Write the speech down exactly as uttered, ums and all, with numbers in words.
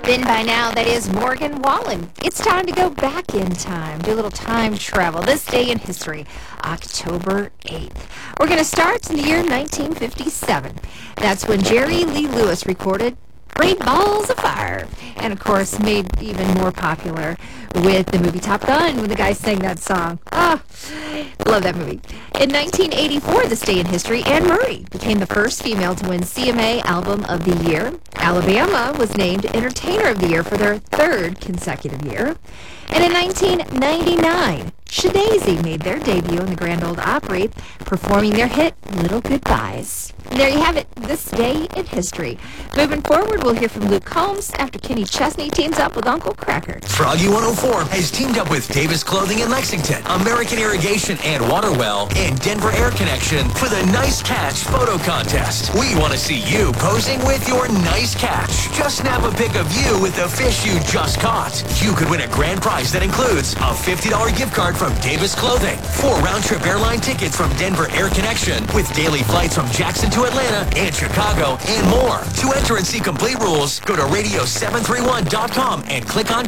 Then by now, that is Morgan Wallen. It's time to go back in time, do a little time travel. This day in history, October eighth. We're going to start in the year nineteen fifty-seven. That's when Jerry Lee Lewis recorded Great Balls of Fire, and of course made even more popular with the movie Top Gun when the guy sang that song. Ah, love that movie. In nineteen eighty-four, this day in history, Anne Murray became the first female to win C M A Album of the Year. Alabama was named Entertainer of the Year for their third consecutive year. And in nineteen ninety-nine, Shadazy made their debut in the Grand Ole Opry, performing their hit Little Goodbyes. And there you have it, this day in history. Moving forward, we'll hear from Luke Combs after Kenny Chesney teams up with Uncle Cracker. Froggy one oh four has teamed up with Davis Clothing in Lexington, American Irrigation and Waterwell, and Denver Air Connection for the Nice Catch photo contest. We want to see you posing with your nice catch. Just snap a pic of you with the fish you just caught. You could win a grand prize that includes a fifty dollars gift card from Davis Clothing, four round-trip airline tickets from Denver Air Connection with daily flights from Jackson to Atlanta and Chicago, and more. To enter and see complete rules, go to radio seven three one dot com and click on